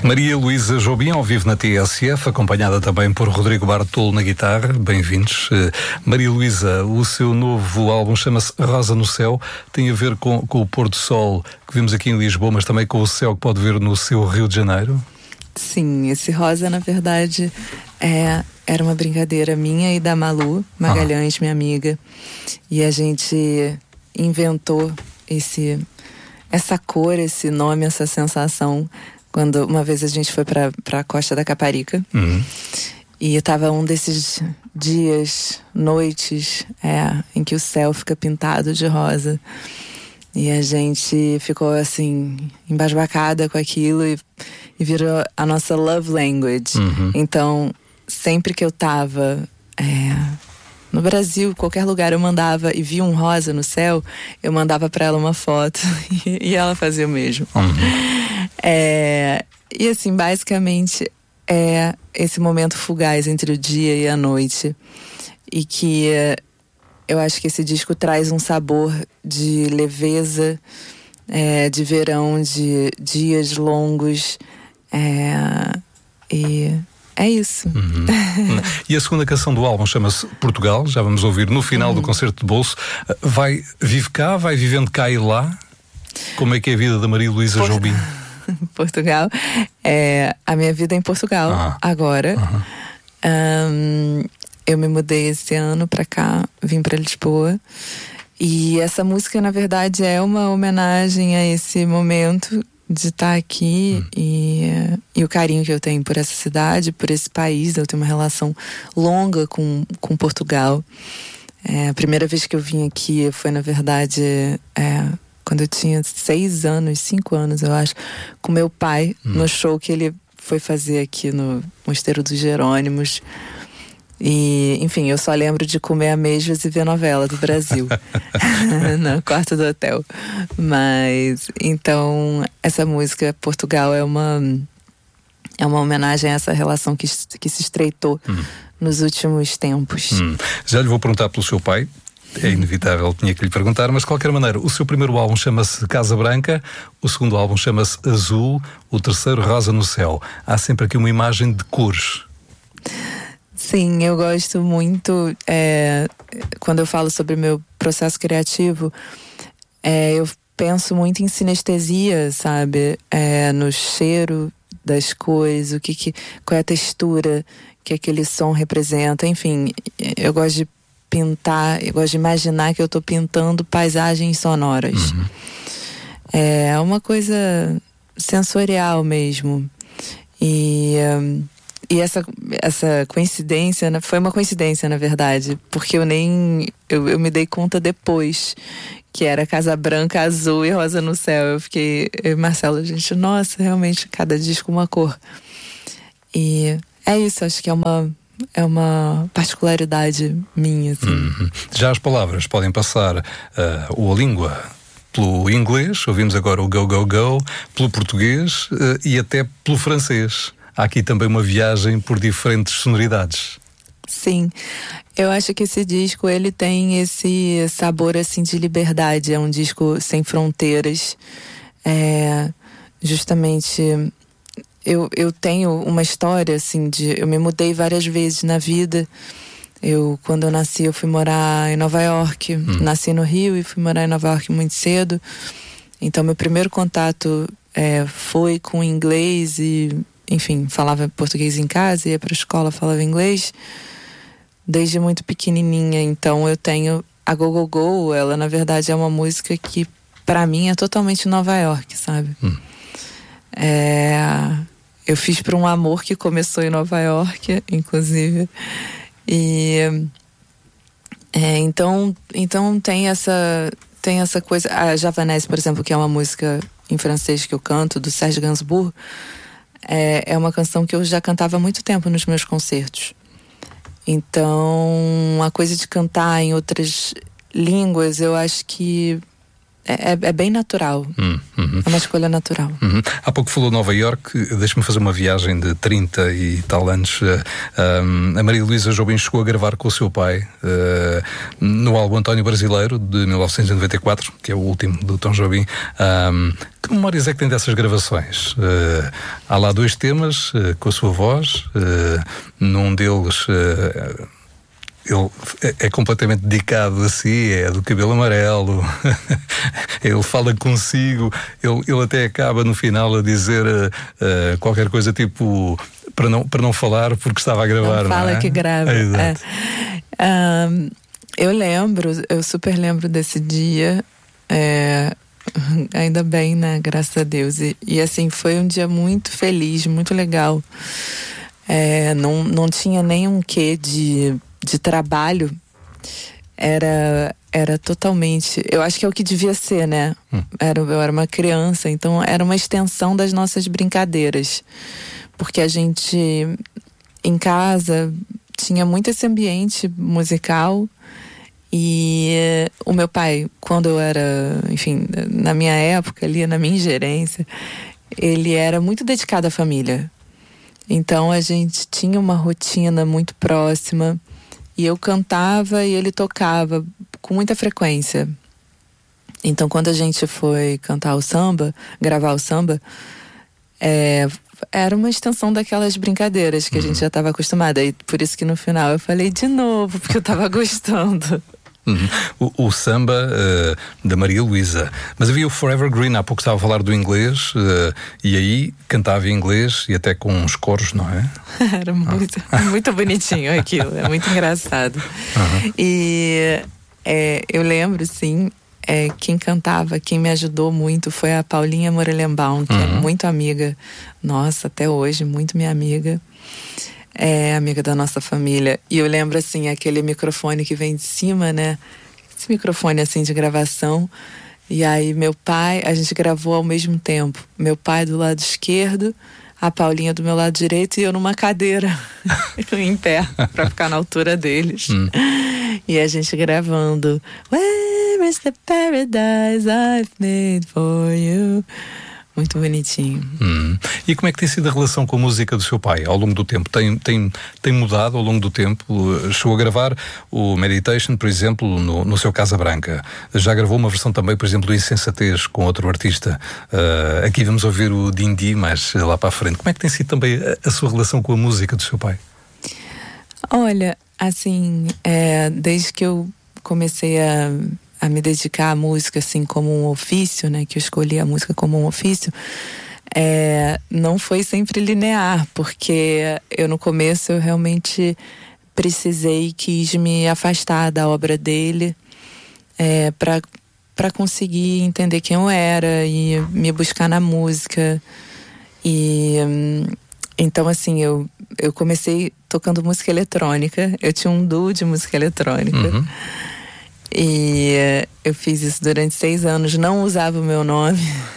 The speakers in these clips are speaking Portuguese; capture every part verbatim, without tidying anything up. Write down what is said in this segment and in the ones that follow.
Maria Luísa Jobim, ao vivo na T S F, acompanhada também por Rodrigo Bartolo na guitarra. Bem-vindos. Uh, Maria Luísa, o seu novo álbum chama-se Rosa no Céu. Tem a ver com, com o pôr do sol que vimos aqui em Lisboa, mas também com o céu que pode ver no seu Rio de Janeiro? Sim, esse rosa, na verdade, é, era uma brincadeira minha e da Malu Magalhães, ah. minha amiga. E a gente inventou esse, essa cor, esse nome, essa sensação, quando uma vez a gente foi para a Costa da Caparica. Uhum. E estava um desses dias, noites, é, em que o céu fica pintado de rosa. E a gente ficou assim, embasbacada com aquilo e, e virou a nossa love language. Uhum. Então, sempre que eu tava é, no Brasil, qualquer lugar eu mandava e via um rosa no céu, eu mandava pra ela uma foto e, e ela fazia o mesmo. Uhum. É, e assim, basicamente é esse momento fugaz entre o dia e a noite. E que eu acho que esse disco traz um sabor de leveza, é, de verão, de dias longos. É, e é isso. Uhum. E a segunda canção do álbum chama-se Portugal. Já vamos ouvir no final uhum. do concerto de bolso. Vai, vive cá, vai vivendo cá e lá? Como é que é a vida da Maria Luísa Por... Jobim? Portugal. É, a minha vida é em Portugal, ah. agora. Uhum. Um, Eu me mudei esse ano pra cá, vim pra Lisboa. E essa música, na verdade, é uma homenagem a esse momento de estar aqui hum. e, e o carinho que eu tenho por essa cidade, por esse país. Eu tenho uma relação longa com, com Portugal. É, a primeira vez que eu vim aqui foi, na verdade, é, quando eu tinha seis anos, cinco anos, eu acho, com meu pai, hum. no show que ele foi fazer aqui no Mosteiro dos Jerônimos. E, enfim, eu só lembro de comer amêijoas e ver novela do Brasil no quarto do hotel. Mas, então, essa música Portugal é uma é uma homenagem a essa relação que, que se estreitou hum. nos últimos tempos. Hum. Já lhe vou perguntar pelo seu pai. É inevitável, tinha que lhe perguntar, mas de qualquer maneira, o seu primeiro álbum chama-se Casa Branca, o segundo álbum chama-se Azul, o terceiro Rosa no Céu. Há sempre aqui uma imagem de cores. Sim, eu gosto muito, é, quando eu falo sobre o meu processo criativo, é, eu penso muito em sinestesia, sabe? É, no cheiro das cores, o que, que, qual é a textura que aquele som representa. Enfim, eu gosto de pintar, eu gosto de imaginar que eu estou pintando paisagens sonoras. Uhum. É uma coisa sensorial mesmo. E... Um, E essa, essa coincidência, né, foi uma coincidência, na verdade, porque eu nem... Eu, eu me dei conta depois que era Casa Branca, Azul e Rosa no Céu. Eu fiquei... Eu e Marcelo, a gente... Nossa, realmente, cada disco uma cor. E é isso, acho que é uma... É uma particularidade minha, assim. Uhum. Já as palavras podem passar uh, ou a língua pelo inglês, ouvimos agora o Go, Go, Go, pelo português uh, e até pelo francês. Há aqui também uma viagem por diferentes sonoridades. Sim, eu acho que esse disco, ele tem esse sabor assim de liberdade. É um disco sem fronteiras. É, justamente, eu, eu tenho uma história assim de... Eu me mudei várias vezes na vida. Eu, quando eu nasci, eu fui morar em Nova York. Hum. Nasci no Rio e fui morar em Nova York muito cedo. Então, meu primeiro contato é, foi com inglês e... Enfim, falava português em casa, ia pra escola, falava inglês desde muito pequenininha. Então eu tenho a Go Go Go, ela na verdade é uma música que pra mim é totalmente Nova York, sabe? Hum. É, eu fiz pra um amor que começou em Nova York, inclusive. E é, então, então tem essa tem essa coisa. A Javanese, por exemplo, que é uma música em francês que eu canto, do Serge Gainsbourg. É, é uma canção que eu já cantava há muito tempo nos meus concertos. Então, a coisa de cantar em outras línguas, eu acho que é, é bem natural. Hum, uhum. É uma escolha natural. Uhum. Há pouco falou Nova Iorque, deixa-me fazer uma viagem de trinta e tal anos. Um, a Maria Luísa Jobim chegou a gravar com o seu pai uh, no álbum António Brasileiro, de mil novecentos e noventa e quatro, que é o último do Tom Jobim. Um, que memórias é que tem dessas gravações? Uh, há lá dois temas uh, com a sua voz, uh, num deles... Uh, ele é completamente dedicado a si, é do cabelo amarelo, ele fala consigo, ele, ele até acaba no final a dizer uh, uh, qualquer coisa tipo para não, para não falar porque estava a gravar. Não fala, não é? Que grava. É, é. Um, eu lembro, eu super lembro desse dia, é, ainda bem, né? Graças a Deus. E, e assim, foi um dia muito feliz, muito legal. É, não, não tinha nenhum quê de de trabalho, era, era totalmente... Eu acho que é o que devia ser, né? Hum. Era, eu era uma criança, então era uma extensão das nossas brincadeiras. Porque a gente, em casa, tinha muito esse ambiente musical. E o meu pai, quando eu era, enfim, na minha época ali, na minha ingerência, ele era muito dedicado à família. Então a gente tinha uma rotina muito próxima. E eu cantava e ele tocava com muita frequência. Então, quando a gente foi cantar o samba, gravar o samba, é, era uma extensão daquelas brincadeiras que uhum. a gente já estava acostumada. E por isso que no final eu falei de novo, porque eu estava gostando. Uhum. O, o samba uh, da Maria Luísa. Mas havia o Forever Green, há pouco estava a falar do inglês, uh, e aí cantava em inglês e até com uns coros, não é? Era muito, ah. muito bonitinho aquilo, é muito engraçado. Uhum. E é, eu lembro, sim, é, quem cantava, quem me ajudou muito foi a Paulinha Morelenbaum, que uhum. é muito amiga nossa até hoje, muito minha amiga. É amiga da nossa família. E eu lembro, assim, aquele microfone que vem de cima, né? Esse microfone, assim, de gravação. E aí, meu pai... A gente gravou ao mesmo tempo. Meu pai do lado esquerdo, a Paulinha do meu lado direito e eu numa cadeira, em pé, pra ficar na altura deles. Hum. E a gente gravando. Where is the paradise I've made for you? Muito bonitinho. Hum. E como é que tem sido a relação com a música do seu pai ao longo do tempo? Tem, tem, tem mudado ao longo do tempo? Chegou a gravar o Meditation, por exemplo, no, no seu Casa Branca. Já gravou uma versão também, por exemplo, do Insensatez com outro artista. Uh, aqui vamos ouvir o Dindi mais lá para a frente. Como é que tem sido também a, a sua relação com a música do seu pai? Olha, assim, é, desde que eu comecei a... a me dedicar à música, assim, como um ofício, né? Que eu escolhi a música como um ofício. É, não foi sempre linear, porque eu no começo eu realmente precisei, quis me afastar da obra dele é, para para conseguir entender quem eu era e me buscar na música. E então, assim, eu, eu comecei tocando música eletrônica. Eu tinha um duo de música eletrônica. Uhum. E eu fiz isso durante seis anos, não usava o meu nome.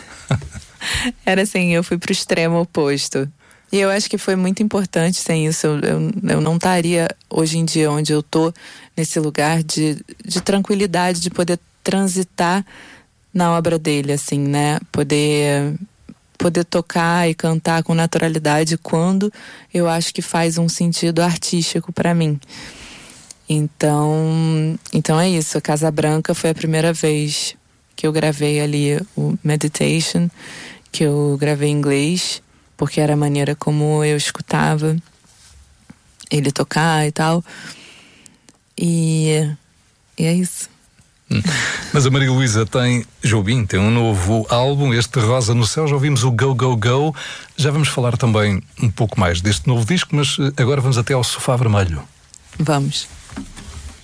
Era assim, eu fui pro extremo oposto. E eu acho que foi muito importante, sem isso eu, eu, eu não estaria hoje em dia onde eu tô, nesse lugar de, de tranquilidade, de poder transitar na obra dele, assim, né? Poder, poder tocar e cantar com naturalidade quando eu acho que faz um sentido artístico para mim. Então, então é isso. A Casa Branca foi a primeira vez que eu gravei ali o Meditation, que eu gravei em inglês, porque era a maneira como eu escutava ele tocar e tal. E, e é isso. Hum. Mas a Maria Luísa tem, Jobim, tem um novo álbum, este Rosa no Céu. Já ouvimos o Go, Go, Go. Já vamos falar também um pouco mais deste novo disco, mas agora vamos até ao Sofá Vermelho. Vamos.